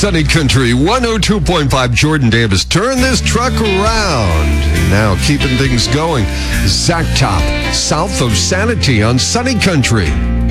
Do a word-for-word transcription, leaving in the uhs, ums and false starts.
Sunny Country one oh two point five. Jordan Davis. Turn this truck around. And now keeping things going. Zach Top, south of Sanity on Sunny Country.